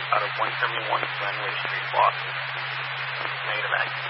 out of 171 Glenway Street, Boston. Negative, Anchor.